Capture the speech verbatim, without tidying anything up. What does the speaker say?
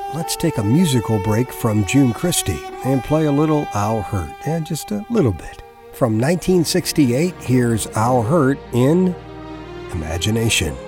let's take a musical break from June Christy and play a little Owl Hurt, and just a little bit. From nineteen sixty-eight, here's Owl Hurt in Imagination.